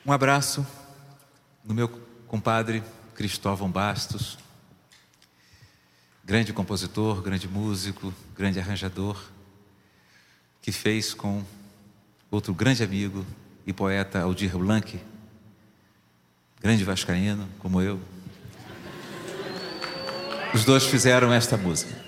Um abraço no meu compadre Cristóvão Bastos, grande compositor, grande músico, grande arranjador, que fez com outro grande amigo e poeta Aldir Blanc, grande vascaíno como eu. Os dois fizeram esta música.